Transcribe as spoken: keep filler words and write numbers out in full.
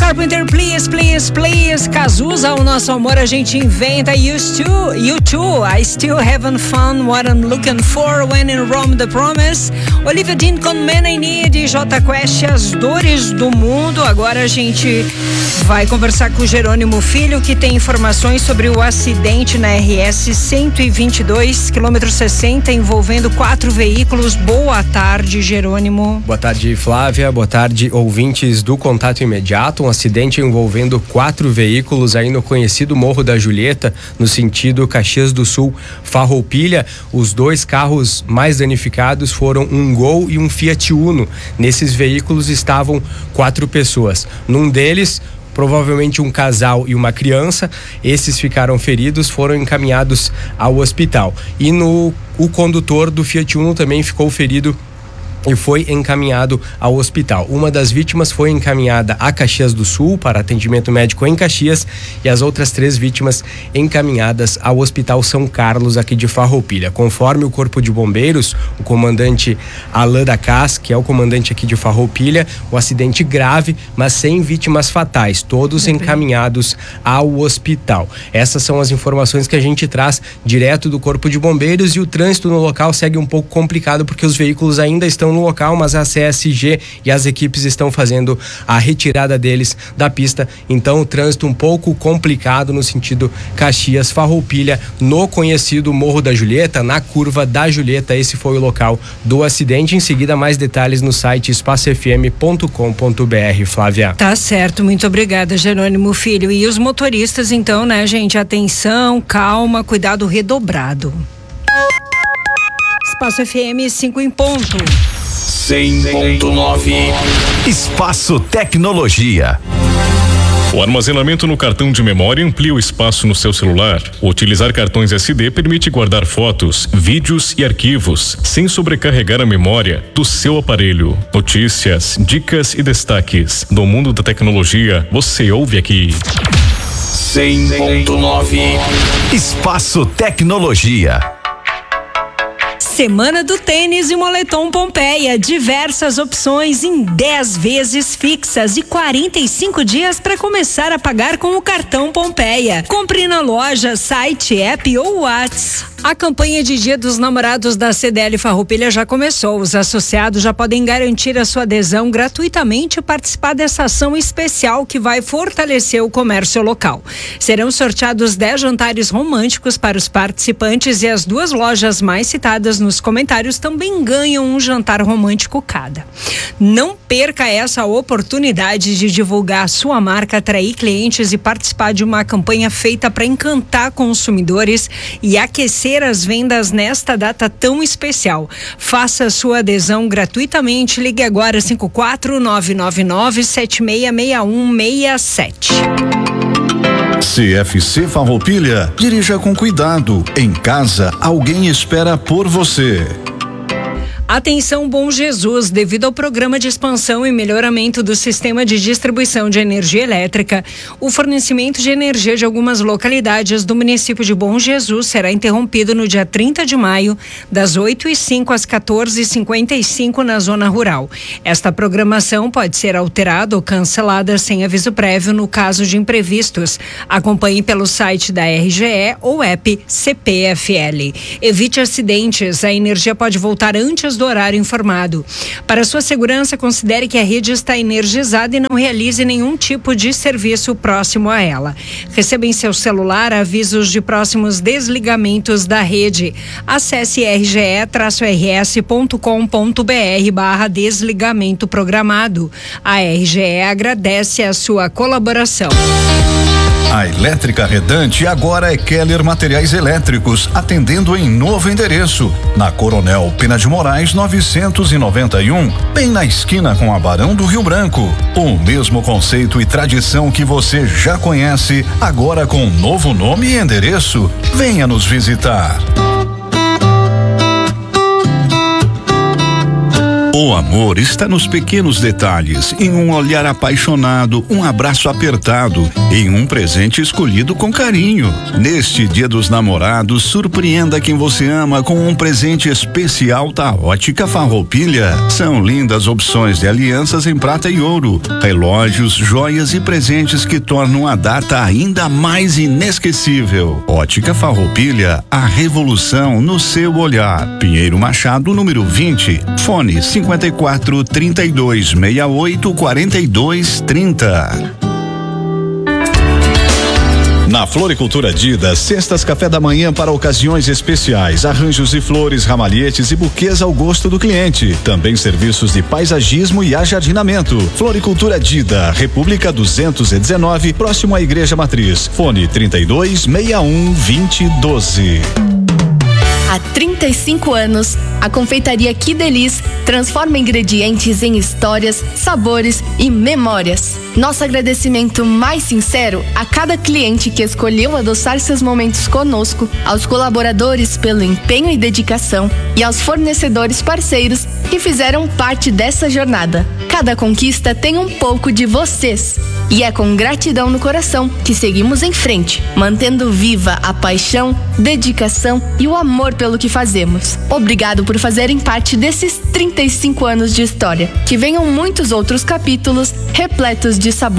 Carpenter, please, please, please. Cazuza, o nosso amor a gente inventa. Used to, you too. I still having fun. What I'm looking for when in Rome, the promise. Olivia Dean com Man I Need. J Quest, as dores do mundo. Agora a gente vai conversar com o Jerônimo Filho, que tem informações sobre o acidente na R S cento e vinte e dois, quilômetro sessenta, envolvendo quatro veículos. Boa tarde, Jerônimo. Boa tarde, Flávia. Boa tarde, ouvintes do Contato Imediato. Um acidente envolvendo quatro veículos aí no conhecido Morro da Julieta, no sentido Caxias do Sul, Farroupilha. Os dois carros mais danificados foram um Gol e um Fiat Uno. Nesses veículos estavam quatro pessoas. Num deles, provavelmente um casal e uma criança. Esses ficaram feridos, foram encaminhados ao hospital. E no o condutor do Fiat Uno também ficou ferido e foi encaminhado ao hospital. Uma das vítimas foi encaminhada a Caxias do Sul para atendimento médico em Caxias e as outras três vítimas encaminhadas ao Hospital São Carlos aqui de Farroupilha. Conforme o Corpo de Bombeiros, o comandante Alain Dacas, que é o comandante aqui de Farroupilha, o acidente grave, mas sem vítimas fatais, todos uhum. encaminhados ao hospital. Essas são as informações que a gente traz direto do Corpo de Bombeiros, e o trânsito no local segue um pouco complicado porque os veículos ainda estão no local, mas a C S G e as equipes estão fazendo a retirada deles da pista. Então o trânsito um pouco complicado no sentido Caxias-Farroupilha, no conhecido Morro da Julieta, na curva da Julieta. Esse foi o local do acidente. Em seguida, mais detalhes no site espaço f m ponto com ponto b r. Flávia. Tá certo, muito obrigada, Jerônimo Filho. E os motoristas então, né, gente? Atenção, calma, cuidado redobrado. Espaço F M cinco em ponto. cem ponto nove. Espaço Tecnologia. O armazenamento no cartão de memória amplia o espaço no seu celular. Utilizar cartões S D permite guardar fotos, vídeos e arquivos, sem sobrecarregar a memória do seu aparelho. Notícias, dicas e destaques do mundo da tecnologia, você ouve aqui. cem ponto nove. Espaço Tecnologia. Semana do Tênis e Moletom Pompeia. Diversas opções em dez vezes fixas e quarenta e cinco dias para começar a pagar com o cartão Pompeia. Compre na loja, site, app ou WhatsApp. A campanha de Dia dos Namorados da C D L Farroupilha já começou. Os associados já podem garantir a sua adesão gratuitamente e participar dessa ação especial que vai fortalecer o comércio local. Serão sorteados dez jantares românticos para os participantes e as duas lojas mais citadas nos comentários também ganham um jantar romântico cada. Não perca essa oportunidade de divulgar a sua marca, atrair clientes e participar de uma campanha feita para encantar consumidores e aquecer as vendas nesta data tão especial. Faça sua adesão gratuitamente. Ligue agora cinco quatro nove nove nove sete seis seis um seis sete. C F C Farroupilha, dirija com cuidado. Em casa, alguém espera por você. Atenção, Bom Jesus, devido ao programa de expansão e melhoramento do sistema de distribuição de energia elétrica, o fornecimento de energia de algumas localidades do município de Bom Jesus será interrompido no dia trinta de maio, das oito e cinco às quatorze e cinquenta e cinco na zona rural. Esta programação pode ser alterada ou cancelada sem aviso prévio no caso de imprevistos. Acompanhe pelo site da R G E ou app C P F L. Evite acidentes, a energia pode voltar antes do horário informado. Para sua segurança, considere que a rede está energizada e não realize nenhum tipo de serviço próximo a ela. Receba em seu celular avisos de próximos desligamentos da rede. Acesse r g e r s ponto com ponto b r barra desligamento programado. A R G E agradece a sua colaboração. A Elétrica Redante agora é Keller Materiais Elétricos, atendendo em novo endereço, na Coronel Pena de Moraes novecentos e noventa e um, bem na esquina com a Barão do Rio Branco. O mesmo conceito e tradição que você já conhece, agora com novo nome e endereço. Venha nos visitar. O amor está nos pequenos detalhes, em um olhar apaixonado, um abraço apertado, em um presente escolhido com carinho. Neste Dia dos Namorados, surpreenda quem você ama com um presente especial da Ótica Farroupilha. São lindas opções de alianças em prata e ouro, relógios, joias e presentes que tornam a data ainda mais inesquecível. Ótica Farroupilha, a revolução no seu olhar. Pinheiro Machado, número vinte, fone cinquenta e quatro, trinta e dois, sessenta e oito, quarenta e dois, trinta. Na Floricultura Dida, cestas café da manhã para ocasiões especiais, arranjos de flores, ramalhetes e buquês ao gosto do cliente. Também serviços de paisagismo e ajardinamento. Floricultura Dida, República duzentos e dezenove, próximo à Igreja Matriz. Fone trinta e dois, sessenta e um, vinte, doze. Há trinta e cinco anos, a confeitaria Que Delice transforma ingredientes em histórias, sabores e memórias. Nosso agradecimento mais sincero a cada cliente que escolheu adoçar seus momentos conosco, aos colaboradores pelo empenho e dedicação e aos fornecedores parceiros que fizeram parte dessa jornada. Cada conquista tem um pouco de vocês. E é com gratidão no coração que seguimos em frente, mantendo viva a paixão, dedicação e o amor pelo que fazemos. Obrigado por fazerem parte desses trinta e cinco anos de história. Que venham muitos outros capítulos repletos de sabor.